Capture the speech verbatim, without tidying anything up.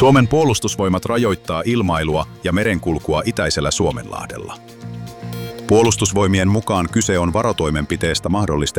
Suomen puolustusvoimat rajoittaa ilmailua ja merenkulkua itäisellä Suomenlahdella. Puolustusvoimien mukaan kyse on varotoimenpiteestä mahdollisten